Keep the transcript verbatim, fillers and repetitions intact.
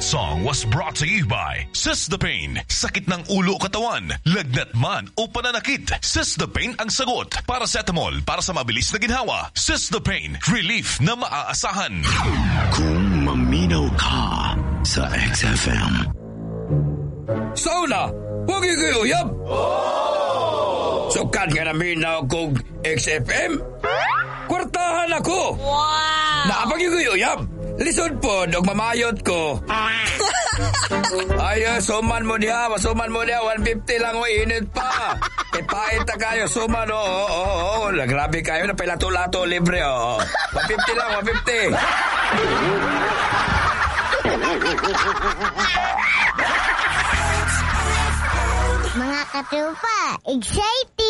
That song was brought to you by Sistapain. Sakit ng ulo o katawan, lagnat man o pananakit, Sistapain ang sagot. Paracetamol para sa mabilis na ginhawa. Sistapain, relief na maaasahan. Kung maminaw ka sa X F M. Sauna, huwag ikuyuyab! Oh! Sukat nga namin na kong X F M. Kwartahan ako! Wow! Nakapag-ikuyuyab! Lisod po, dog mamayot ko. Ay, suman mo niya, masuman mo niya, one fifty lang o init pa. E pait na kayo, suman o, oo, oo, oo, grabe kayo, na pilato-lato, libre o. one fifty lang, one fifty. Mga katupa, excited!